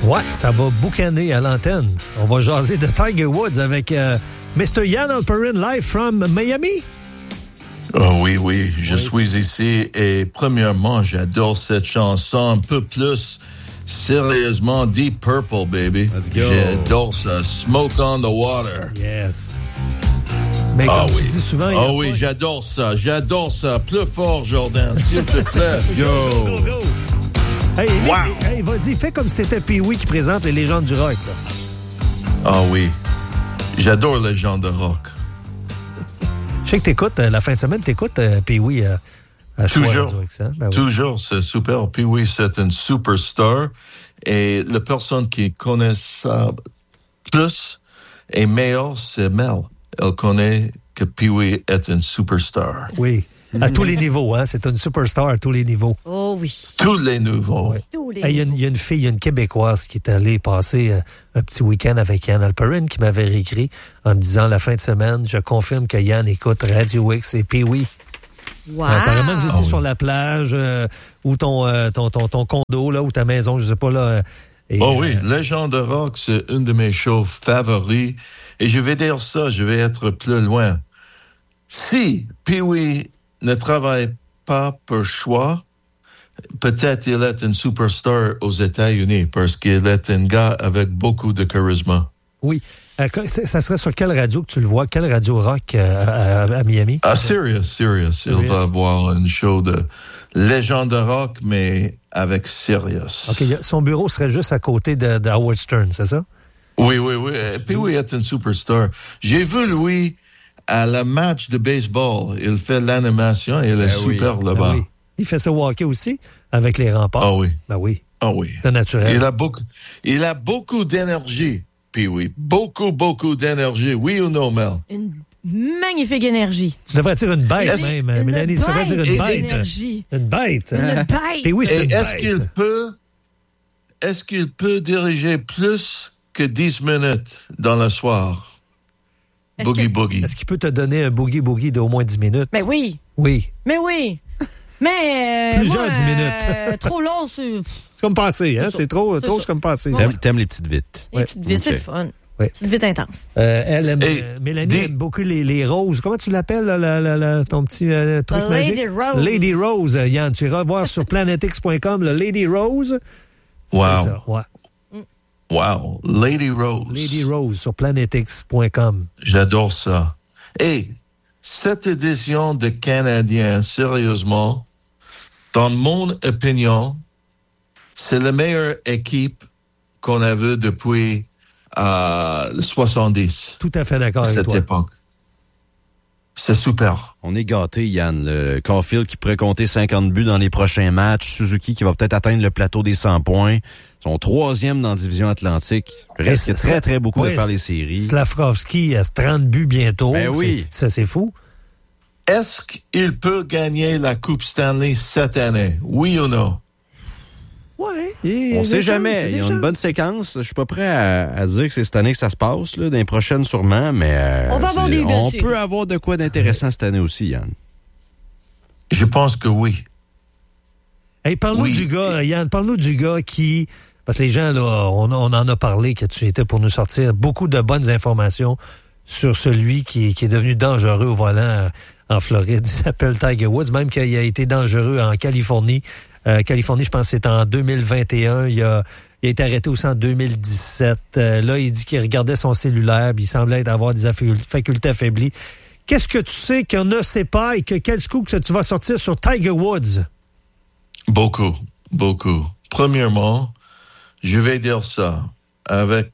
Ouais, ça va boucaner à l'antenne. On va jaser de Tiger Woods avec Mr. Jan Alperin live from Miami. Oh oui, je suis ici et premièrement, j'adore cette chanson un peu plus sérieusement Deep Purple, baby. Let's go. J'adore ça. Smoke on the water. Yes. Mais comme tu dis souvent... j'adore ça. Plus fort, Jordan, s'il te plaît. Let's go. Go. Hey, hey, vas-y, fais comme si c'était Pee-wee qui présente les légendes du rock. Là. Ah oui, j'adore les gens de rock. Je sais que t'écoutes, la fin de semaine, t'écoutes Pee-wee à Toujours, ben oui. Toujours, c'est super. Pee-wee, c'est une superstar. Et la personne qui connaît ça plus et meilleur, c'est Mel. Elle connaît que Pee-wee est une superstar. Oui. À tous les niveaux, hein? C'est une superstar à tous les niveaux. Oh oui. Tous les niveaux. Ouais. Il y a une fille, une Québécoise qui est allée passer un petit week-end avec Jan Alperin qui m'avait réécrit en me disant la fin de semaine, je confirme que Yann écoute Radio X et Pee-wee. Wow. Apparemment que vous étiez sur la plage ou ton condo là, ou ta maison, je sais pas là. Oui, Légende de rock, c'est une de mes shows favoris. Et je vais dire ça, je vais être plus loin. Si Pee-wee ne travaille pas pour choix, peut-être il est une superstar aux États-Unis parce qu'il est un gars avec beaucoup de charisme. Oui. Ça serait sur quelle radio que tu le vois? Quelle radio rock à Miami? Sirius. Il va avoir une show de légende de rock, mais avec Sirius. OK. Son bureau serait juste à côté de Howard Stern, c'est ça? Oui. Pee-wee est une superstar. J'ai vu lui à la match de baseball. Il fait l'animation et il est super là-bas. Oui. Il fait ce hockey aussi avec les remparts. Ah oui. Ben oui. Ah oui. C'est naturel. Il a beaucoup d'énergie, Pee-wee. Beaucoup d'énergie. Oui ou non, Mel? Une magnifique énergie. Tu devrais dire une bête, même, Mélanie. Tu devrais dire une bête. Énergie. Une bête. Une bête. Pee-wee, c'est une bête. Est-ce qu'il peut diriger plus que 10 minutes dans le soir? Boogie. Est-ce qu'il peut te donner un boogie d'au moins 10 minutes? Mais oui. Oui. Mais oui. Mais. Plusieurs 10 minutes. Trop long, c'est. C'est comme passer, hein? C'est trop, c'est comme passer. T'aimes les petites vites. Les petites vites, c'est le fun. Oui. Petite vite intense. Elle aime, Mélanie aime beaucoup les roses. Comment tu l'appelles, ton petit truc magique? Lady Rose. Lady Rose, Yann. Tu iras voir sur planetx.com, le Lady Rose. Wow. C'est ça, ouais. Wow. Lady Rose. Lady Rose sur planetx.com. J'adore ça. Et cette édition de Canadiens, sérieusement, dans mon opinion, c'est la meilleure équipe qu'on a vue depuis le 70. Tout à fait d'accord avec toi. Cette époque. C'est super. On est gâtés, Yann. Le Caulfield qui pourrait compter 50 buts dans les prochains matchs. Suzuki qui va peut-être atteindre le plateau des 100 points. Son 3e dans la division Atlantique. Reste très beaucoup de faire les séries. Slavkovski a 30 buts bientôt. Ben oui. Ça, c'est fou. Est-ce qu'il peut gagner la Coupe Stanley cette année? Oui ou non? Oui. On sait jamais. Il y a une bonne séquence. Je suis pas prêt à dire que c'est cette année que ça se passe, là, dans les prochaines sûrement, mais on va avoir des on peut avoir de quoi d'intéressant cette année aussi, Yann. Je pense que oui. Hey, parle-nous du gars, Yann, parle-nous du gars qui... Parce que les gens, là, on en a parlé, que tu étais pour nous sortir beaucoup de bonnes informations sur celui qui est devenu dangereux au volant en Floride. Il s'appelle Tiger Woods, même qu'il a été dangereux en Californie. Californie, je pense que c'est en 2021. Il a été arrêté aussi en 2017. Là, il dit qu'il regardait son cellulaire, puis il semblait avoir des facultés affaiblies. Qu'est-ce que tu sais qu'on ne sait pas et quel scoop que tu vas sortir sur Tiger Woods? Beaucoup. Premièrement, je vais dire ça. Avec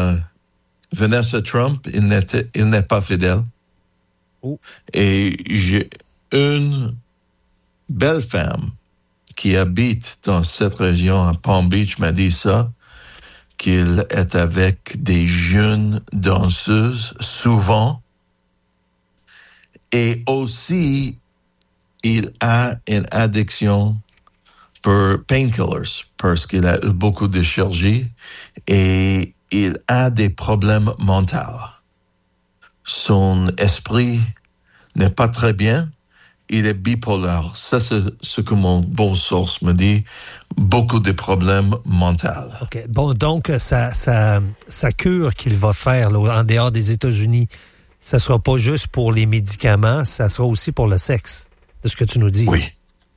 Vanessa Trump, il n'est pas fidèle. Oh. Et j'ai une belle femme qui habite dans cette région à Palm Beach m'a dit ça, qu'il est avec des jeunes danseuses souvent. Et aussi, il a une addiction pour painkillers parce qu'il a eu beaucoup de chirurgie et il a des problèmes mentaux. Son esprit n'est pas très bien il est bipolaire. Ça, c'est ce que mon bon source me dit. Beaucoup de problèmes mentaux. OK. Bon, donc, sa cure qu'il va faire là, en dehors des États-Unis, ça sera pas juste pour les médicaments, ça sera aussi pour le sexe, de ce que tu nous dis. Oui.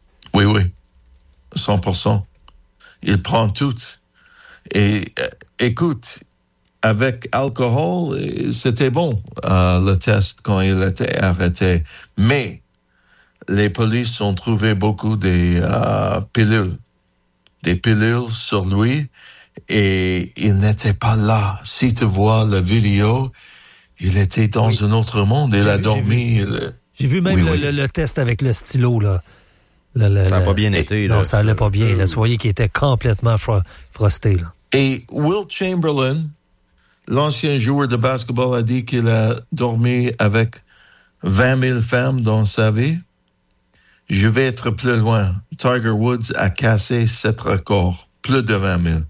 100%. Il prend tout. Et écoute, avec alcool, c'était bon, le test quand il était arrêté. Mais les polices ont trouvé beaucoup des pilules sur lui et il n'était pas là. Si tu vois la vidéo, il était dans un autre monde. Il a dormi. J'ai vu même le test avec le stylo, là. Ça n'a pas bien été. Non, là, ça allait pas bien. Là. Tu voyais qu'il était complètement frosté. Là. Et Will Chamberlain, l'ancien joueur de basketball, a dit qu'il a dormi avec 20 000 femmes dans sa vie. Je vais être plus loin. Tiger Woods a cassé 7 records. Plus de 20 000.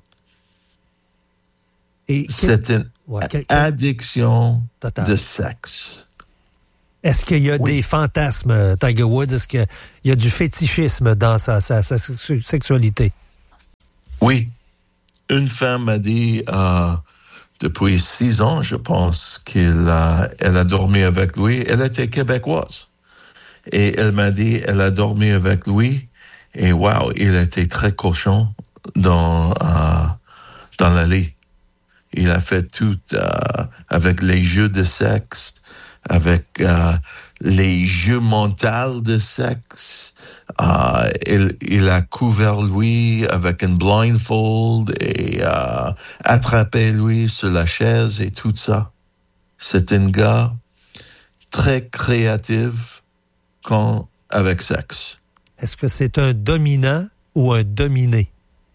C'est une addiction de sexe. Est-ce qu'il y a des fantasmes, Tiger Woods? Est-ce qu'il y a du fétichisme dans sa sexualité? Oui. Une femme m'a dit, depuis 6 ans, je pense, elle a dormi avec lui. Elle était québécoise. Et elle m'a dit, elle a dormi avec lui. Et wow, il était très cochon dans la lit. Il a fait tout avec les jeux de sexe, avec les jeux mentaux de sexe. Il a couvert lui avec un blindfold et attrapé lui sur la chaise et tout ça. C'est un gars très créatif avec sexe. Est-ce que c'est un dominant ou un dominé?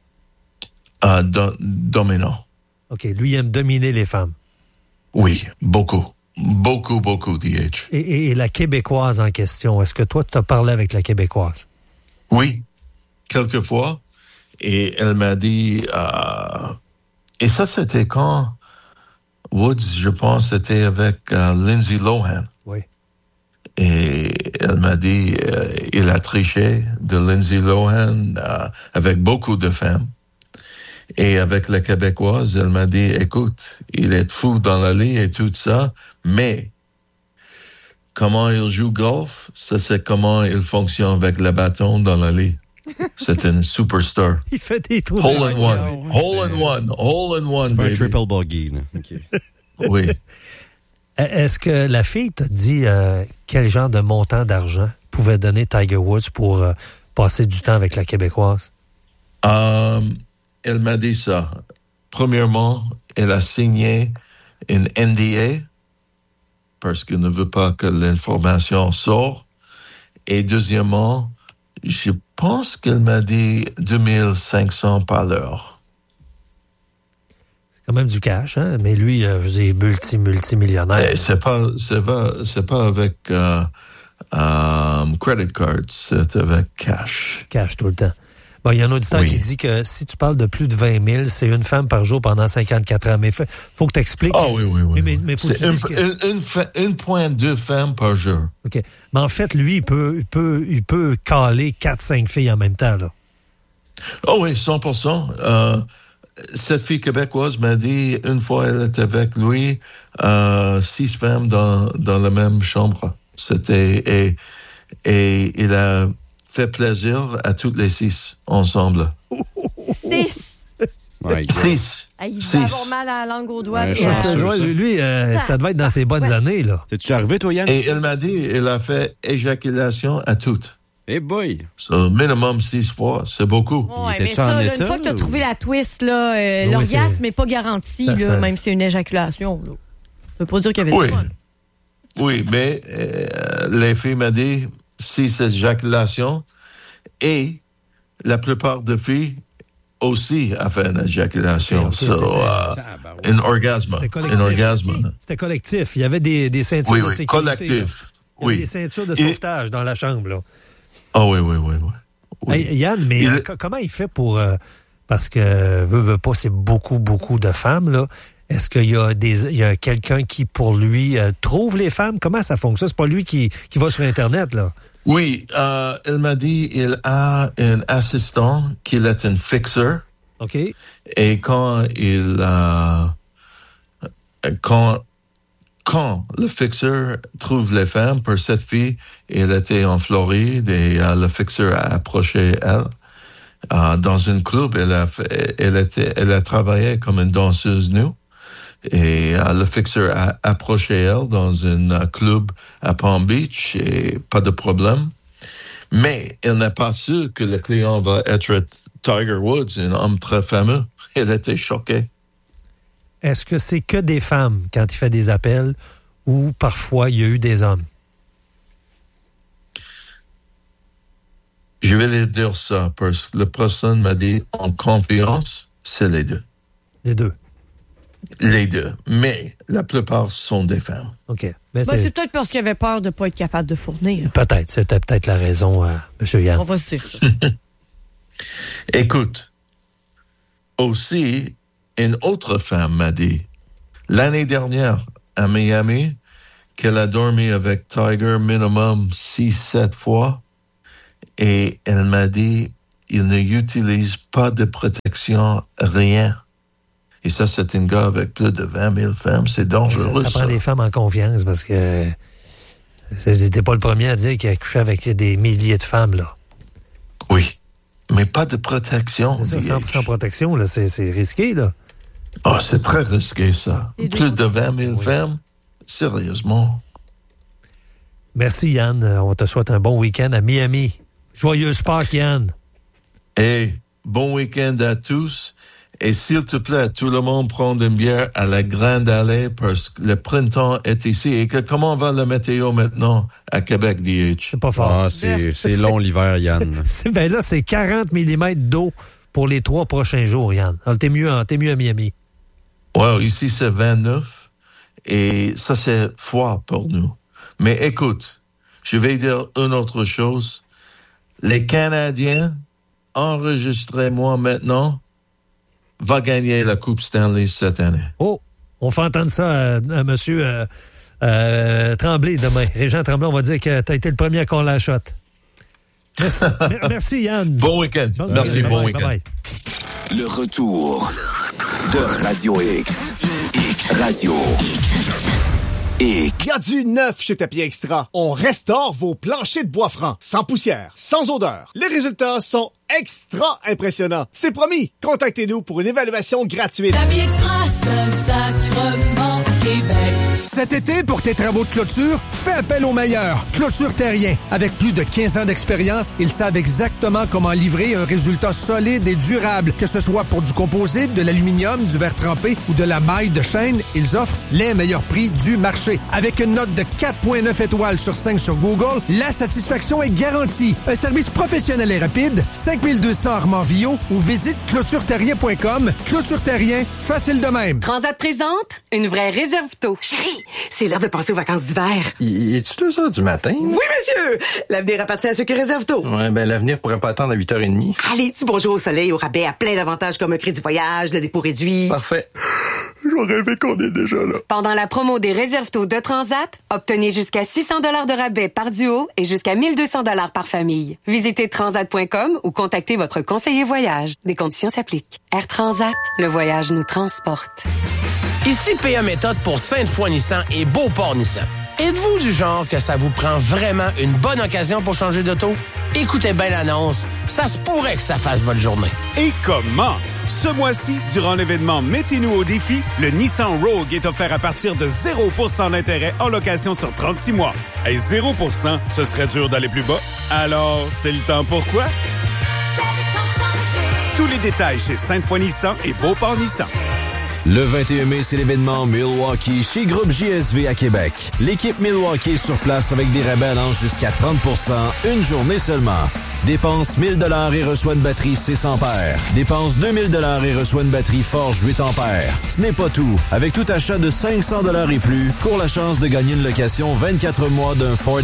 Dominant. OK, lui il aime dominer les femmes. Oui, beaucoup. Beaucoup, DH. Et la Québécoise en question, est-ce que toi, tu as parlé avec la Québécoise? Oui, quelques fois. Et elle m'a dit... et ça, c'était quand Woods, je pense, c'était avec Lindsay Lohan. Oui. Et elle m'a dit, il a triché de Lindsay Lohan avec beaucoup de femmes. Et avec la Québécoise, elle m'a dit, écoute, il est fou dans la lit et tout ça, mais comment il joue golf, ça c'est comment il fonctionne avec le bâton dans la lit. C'est un superstar. Il fait des trous. Hole in one, c'est pas baby. un triple bogey. Là. Okay. Oui. Est-ce que la fille t'a dit quel genre de montant d'argent pouvait donner Tiger Woods pour passer du temps avec la Québécoise? Elle m'a dit ça. Premièrement, elle a signé une NDA parce qu'elle ne veut pas que l'information sorte. Et deuxièmement, je pense qu'elle m'a dit 2500 par l'heure. C'est quand même du cash, hein? Mais lui, je veux dire, multimillionnaire. Et c'est pas avec credit card, c'est avec cash. Cash tout le temps. Bon, il y a un auditeur qui dit que si tu parles de plus de 20 000, c'est une femme par jour pendant 54 ans. Mais faut que tu expliques. Ah oui. Mais faut c'est 1,2 femmes par jour. OK. Mais en fait, lui, il peut caler 4-5 filles en même temps, là. Oh oui, 100%. Cette fille québécoise m'a dit, une fois elle était avec lui, 6 femmes dans la même chambre. C'était... Et il a fait plaisir à toutes les 6 ensemble. 6? 6. Il va avoir mal à la langue aux doigts. Lui, ça devait être dans ses bonnes années, là. T'es-tu arrivé, toi, Yann? Et elle m'a dit, il a fait éjaculation à toutes. Eh boy! So, minimum 6 fois, c'est beaucoup. Ouais, mais ça, là, une fois que tu as trouvé la twist, là, l'orgasme n'est pas garanti, là, même si c'est une éjaculation. Là. Ça veut pas dire qu'il y avait du fun. Oui, mais les filles m'ont dit 6 éjaculations et la plupart des filles aussi a fait une éjaculation. Okay, un orgasme. C'était collectif. Il y avait des ceintures de sécurité. Collectif. Il y avait des ceintures de sauvetage dans la chambre. Là. Ah oui. Hey, Yann, mais comment il fait pour... parce que, veut pas, c'est beaucoup de femmes, là. Est-ce qu'il y a quelqu'un qui, pour lui, trouve les femmes? Comment ça fonctionne? C'est pas lui qui va sur Internet, là. Oui, il m'a dit il a un assistant qui est un fixer. OK. Et quand le fixeur trouve les femmes, pour cette fille, elle était en Floride et le fixeur a approché elle. Dans un club, elle a travaillé comme une danseuse nue. Et le fixeur a approché elle dans un club à Palm Beach et pas de problème. Mais elle n'a pas su que le client va être Tiger Woods, un homme très fameux. Elle était choquée. Est-ce que c'est que des femmes quand il fait des appels ou parfois il y a eu des hommes? Je vais lui dire ça parce que la personne m'a dit en confiance, c'est les deux. Les deux. Les deux. Mais la plupart sont des femmes. OK. C'est peut-être parce qu'il avait peur de ne pas être capable de fournir. Peut-être. C'était peut-être la raison, M. Yann. On va se dire ça. Écoute, aussi, une autre femme m'a dit, l'année dernière, à Miami, qu'elle a dormi avec Tiger minimum 6-7 fois, et elle m'a dit, il n'utilise pas de protection, rien. Et ça, c'est un gars avec plus de 20 000 femmes. C'est dangereux, ça prend des femmes en confiance parce que c'était pas le premier à dire qu'il a couché avec des milliers de femmes, là. Oui, mais pas de protection. C'est ça, sans protection, là, c'est risqué, là. Oh, c'est très risqué, ça. Plus de 20 000 femmes, sérieusement. Merci, Yann. On te souhaite un bon week-end à Miami. Joyeuse Pâques, Yann. Et bon week-end à tous. Et s'il te plaît, tout le monde prend une bière à la Grande Allée parce que le printemps est ici. Et comment va la météo maintenant à Québec, DH? C'est pas fort. C'est long l'hiver, Yann. Là, c'est 40 mm d'eau pour les 3 prochains jours, Yann. Alors, t'es mieux à Miami. Ouais, ici, c'est 29. Et ça, c'est froid pour nous. Mais écoute, je vais dire une autre chose. Les Canadiens, enregistrez-moi maintenant, va gagner la Coupe Stanley cette année. Oh, on fait entendre ça à M. Tremblay demain. Régent Tremblay, on va dire que tu as été le premier à coller la shot. Merci, Yann. Bon week-end. Merci, bon week-end. Bye-bye. Le retour de Radio X. Radio X. Il y a du neuf chez Tapis Extra. On restaure vos planchers de bois franc, sans poussière, sans odeur. Les résultats sont extra impressionnants. C'est promis. Contactez-nous pour une évaluation gratuite. Tapis Extra, Saint-Sacrement, Québec. Cet été, pour tes travaux de clôture, fais appel aux meilleurs. Clôture Terrien. Avec plus de 15 ans d'expérience, ils savent exactement comment livrer un résultat solide et durable. Que ce soit pour du composite, de l'aluminium, du verre trempé ou de la maille de chêne, ils offrent les meilleurs prix du marché. Avec une note de 4,9 étoiles sur 5 sur Google, la satisfaction est garantie. Un service professionnel et rapide, 5200 Armand-Villot ou visite clôtureterrien.com. Clôture Terrien, facile de même. Transat présente, une vraie réserve tôt. Chérie, c'est l'heure de passer aux vacances d'hiver. Es-tu 2 heures du matin? Oui, monsieur! L'avenir appartient à ceux qui réservent tôt. Ouais, l'avenir pourrait pas attendre à 8h30. Allez, dis bonjour au soleil, au rabais, à plein d'avantages comme un crédit voyage, le dépôt réduit. Parfait. Je vais rêver qu'on est déjà là. Pendant la promo des réserves tôt de Transat, obtenez jusqu'à 600 $ de rabais par duo et jusqu'à 1200 $ par famille. Visitez transat.com ou contactez votre conseiller voyage. Des conditions s'appliquent. Air Transat, le voyage nous transporte. Ici PA Méthode pour Sainte-Foy-Nissan et Beauport-Nissan. Êtes-vous du genre que ça vous prend vraiment une bonne occasion pour changer d'auto? Écoutez bien l'annonce, ça se pourrait que ça fasse votre journée. Et comment? Ce mois-ci, durant l'événement Mettez-nous au défi, le Nissan Rogue est offert à partir de 0% d'intérêt en location sur 36 mois. Et 0%, ce serait dur d'aller plus bas. Alors, c'est le temps pour quoi? Tous les détails chez Sainte-Foy-Nissan et Beauport-Nissan. Le 21 mai, c'est l'événement Milwaukee chez Groupe JSV à Québec. L'équipe Milwaukee est sur place avec des rabais allant jusqu'à 30%, une journée seulement. Dépense 1000 $ et reçoit une batterie 6 ampères. Dépense 2000 $ et reçoit une batterie Forge 8 ampères. Ce n'est pas tout. Avec tout achat de 500 $ et plus, cours la chance de gagner une location 24 mois d'un Ford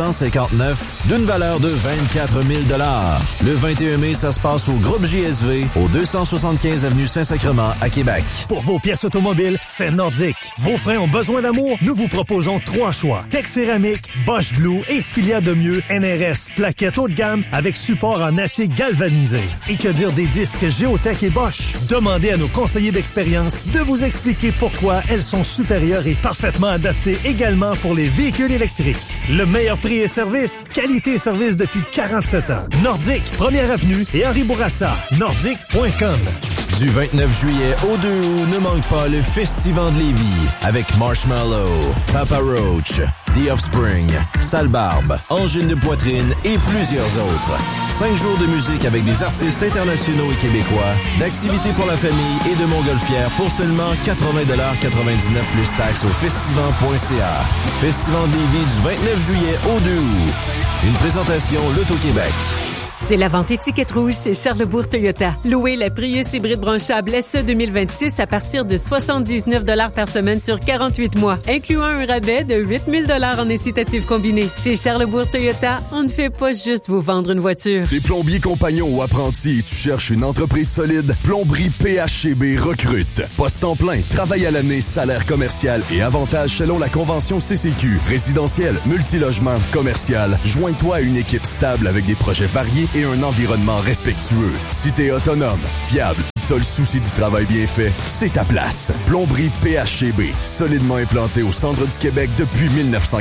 F-159 d'une valeur de 24 000 $. Le 21 mai, ça se passe au groupe JSV, au 275 avenue Saint-Sacrement à Québec. Pour vos pièces automobiles, c'est Nordic. Vos freins ont besoin d'amour? Nous vous proposons 3 choix. Tex Céramique, Bosch Blue et ce qu'il y a de mieux, NRS, plaquettes haut de gamme avec support en acier galvanisé. Et que dire des disques Géotech et Bosch? Demandez à nos conseillers d'expérience de vous expliquer pourquoi elles sont supérieures et parfaitement adaptées également pour les véhicules électriques. Le meilleur prix et service, qualité et service depuis 47 ans. Nordic, 1er avenue et Henri Bourassa. Nordic.com. Du 29 juillet au 2 août, ne manque pas le Festival de Lévis avec Marshmallow, Papa Roach, The Offspring, Sale Barbe, Angine de poitrine et plusieurs autres. 5 jours de musique avec des artistes internationaux et québécois, d'activités pour la famille et de montgolfières pour seulement 80 $, 99 plus taxes au festival.ca. Festival de Lévis du 29 juillet au 2 août. Une présentation L'Auto-Québec. C'est la vente étiquette rouge chez Charlesbourg Toyota. Louez la Prius hybride branchable SE 2026 à partir de 79 $ par semaine sur 48 mois, incluant un rabais de 8 000 $ en incitatif combiné. Chez Charlesbourg Toyota, on ne fait pas juste vous vendre une voiture. T'es plombier compagnon ou apprenti et tu cherches une entreprise solide? Plomberie PHCB recrute. Poste en plein, travail à l'année, salaire commercial et avantages selon la convention CCQ. Résidentiel, multilogement, commercial. Joins-toi à une équipe stable avec des projets variés et un environnement respectueux. Si t'es autonome, fiable, t'as le souci du travail bien fait, c'est ta place. Plomberie PHCB, solidement implantée au centre du Québec depuis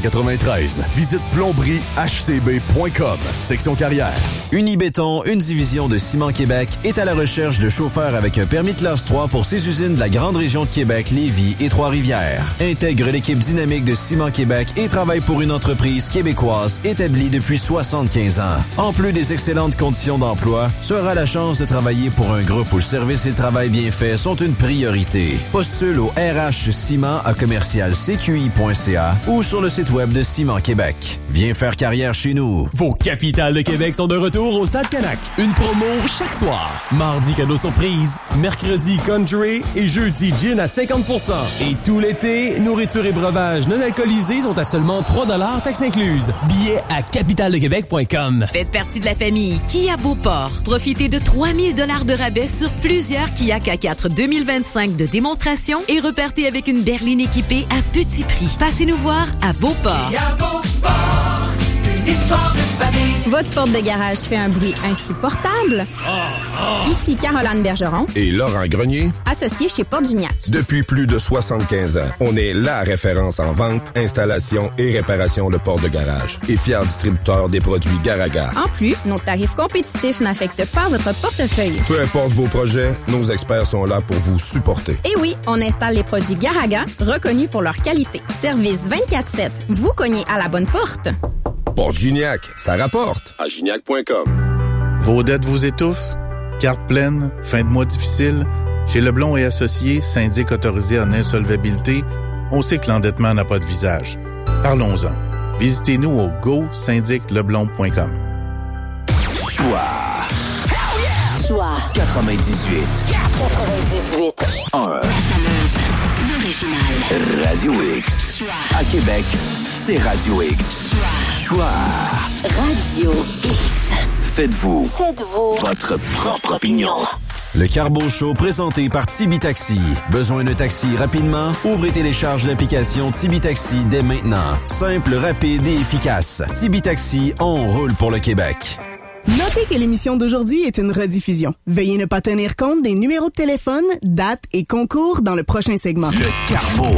1993. Visite plombriehcb.com. Section carrière. Unibéton, une division de Ciment Québec, est à la recherche de chauffeurs avec un permis de classe 3 pour ses usines de la grande région de Québec, Lévis et Trois-Rivières. Intègre l'équipe dynamique de Ciment Québec et travaille pour une entreprise québécoise établie depuis 75 ans. En plus des excellentes conditions d'emploi, tu auras la chance de travailler pour un groupe où le service et le travail bien fait sont une priorité. Postule au RH Ciment à commercialcqi.ca ou sur le site web de Ciment Québec. Viens faire carrière chez nous. Vos capitales de Québec sont de retour au Stade Canac. Une promo chaque soir. Mardi, cadeau surprise. Mercredi, country. Et jeudi, gin à 50%. Et tout l'été, nourriture et breuvages non alcoolisés sont à seulement 3 $, taxes incluses. Billets à capitaledequebec.com. Faites partie de la famille Kia Beauport. Profitez de 3 000 $ de rabais sur plusieurs Kia K4 2025 de démonstration et repartez avec une berline équipée à petit prix. Passez-nous voir à Beauport. Kia Beauport, une histoire de famille. Votre porte de garage fait un bruit insupportable? Ici Caroline Bergeron et Laurent Grenier, associés chez Porte Gignac. Depuis plus de 75 ans, on est la référence en vente, installation et réparation de portes de garage et fier distributeur des produits Garaga. En plus, nos tarifs compétitifs n'affectent pas votre portefeuille. Peu importe vos projets, nos experts sont là pour vous supporter. Et oui, on installe les produits Garaga, reconnus pour leur qualité. Service 24/7. Vous cognez à la bonne porte. Porte Gignac, ça rapporte. À gignac.com. Vos dettes vous étouffent? Carte pleine, fin de mois difficile? Chez Leblond et Associés, syndic autorisé en insolvabilité, on sait que l'endettement n'a pas de visage. Parlons-en. Visitez-nous au go-syndicleblond.com. Choix 98 1 Radio X. À Québec, c'est Radio X. Choix Radio X. Faites-vous votre propre opinion. Le Carbo Show présenté par Tibi Taxi. Besoin d'un taxi rapidement? Ouvrez et télécharge l'application Tibi Taxi dès maintenant. Simple, rapide et efficace. Tibi Taxi, on roule pour le Québec. Notez que l'émission d'aujourd'hui est une rediffusion. Veuillez ne pas tenir compte des numéros de téléphone, dates et concours dans le prochain segment. Le Carbo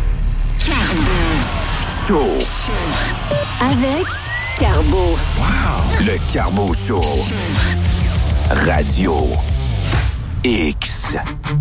Show. Avec Carbo. Wow. Le Carbo Show. Radio X.